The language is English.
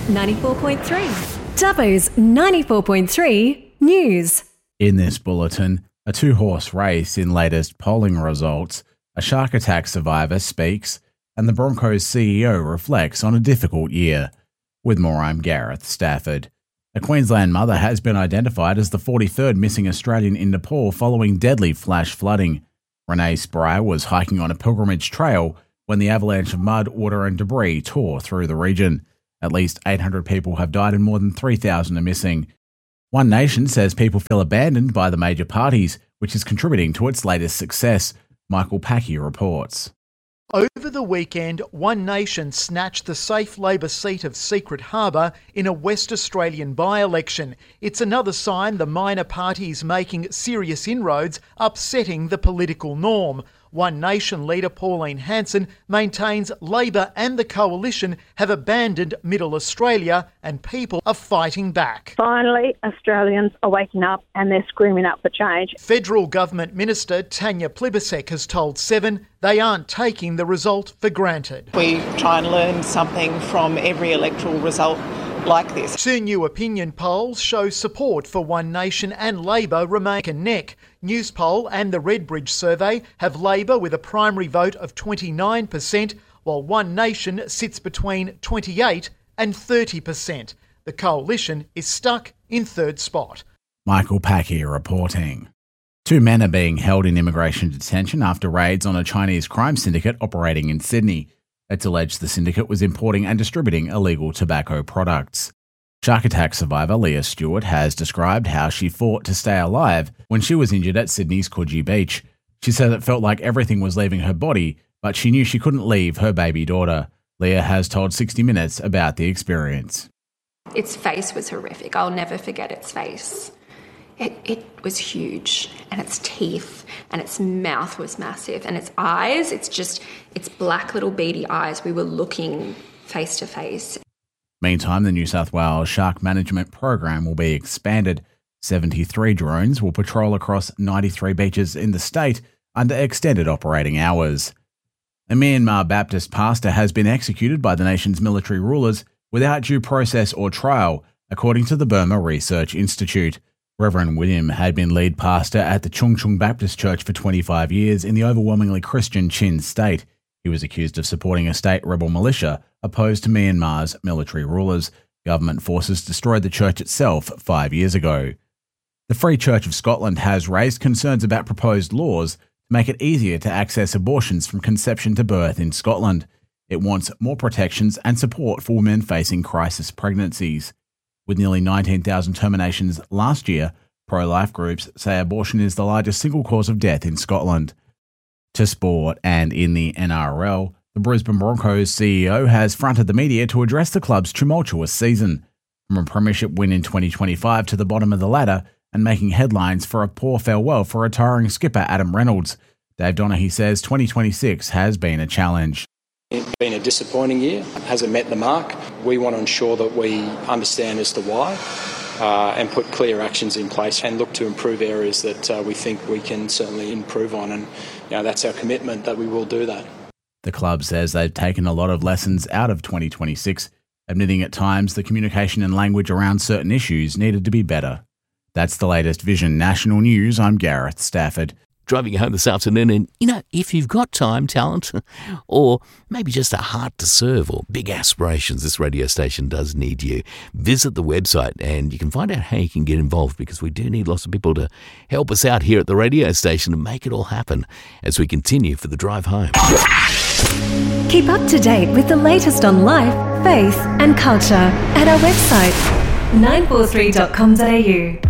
94.3. Dubbo's 94.3 News. In this bulletin, a two-horse race in latest polling results, a shark attack survivor speaks, and the Broncos CEO reflects on a difficult year. With more, I'm Gareth Stafford. A Queensland mother has been identified as the 43rd missing Australian in Nepal following deadly flash flooding. Renee Spry was hiking on a pilgrimage trail when the avalanche of mud, water and debris tore through the region. At least 800 people have died and more than 3,000 are missing. One Nation says people feel abandoned by the major parties, which is contributing to its latest success. Michael Packy reports. Over the weekend, One Nation snatched the safe Labor seat of Secret Harbour in a West Australian by-election. It's another sign the minor parties making serious inroads, upsetting the political norm. One Nation leader Pauline Hanson maintains Labor and the Coalition have abandoned Middle Australia and people are fighting back. Finally, Australians are waking up and they're screaming out for change. Federal Government Minister Tanya Plibersek has told Seven they aren't taking the result for granted. We try and learn something from every electoral result like this. Two new opinion polls show support for One Nation and Labor remain neck and neck. Newspoll and the Redbridge survey have Labor with a primary vote of 29%, while One Nation sits between 28 and 30%. The Coalition is stuck in third spot. Michael Packy reporting. Two men are being held in immigration detention after raids on a Chinese crime syndicate operating in Sydney. It's alleged the syndicate was importing and distributing illegal tobacco products. Shark attack survivor Leah Stewart has described how she fought to stay alive when she was injured at Sydney's Coogee Beach. She said it felt like everything was leaving her body, but she knew she couldn't leave her baby daughter. Leah has told 60 Minutes about the experience. Its face was horrific. I'll never forget its face. It was huge, and its teeth and its mouth was massive, and its eyes, its black little beady eyes. We were looking face to face. Meantime, the New South Wales Shark Management Program will be expanded. 73 drones will patrol across 93 beaches in the state under extended operating hours. A Myanmar Baptist pastor has been executed by the nation's military rulers without due process or trial, according to the Burma Research Institute. Reverend William had been lead pastor at the Chung Chung Baptist Church for 25 years in the overwhelmingly Christian Chin state. He was accused of supporting a state rebel militia opposed to Myanmar's military rulers. Government forces destroyed the church itself 5 years ago. The Free Church of Scotland has raised concerns about proposed laws to make it easier to access abortions from conception to birth in Scotland. It wants more protections and support for women facing crisis pregnancies. With nearly 19,000 terminations last year, pro-life groups say abortion is the largest single cause of death in Scotland. To sport, and in the NRL, the Brisbane Broncos CEO has fronted the media to address the club's tumultuous season. From a premiership win in 2025 to the bottom of the ladder and making headlines for a poor farewell for retiring skipper Adam Reynolds, Dave Donaghy says 2026 has been a challenge. It's been a disappointing year, hasn't met the mark. We want to ensure that we understand as to why and put clear actions in place and look to improve areas that we think we can certainly improve on, and that's our commitment that we will do that. The club says they've taken a lot of lessons out of 2026, admitting at times the communication and language around certain issues needed to be better. That's the latest Vision National News. I'm Gareth Stafford. Driving home this afternoon, and if you've got time, talent, or maybe just a heart to serve or big aspirations, this radio station does need you. Visit the website and you can find out how you can get involved, because we do need lots of people to help us out here at the radio station and make it all happen as we continue for the drive home. Keep up to date with the latest on life, faith and culture at our website 943.com.au.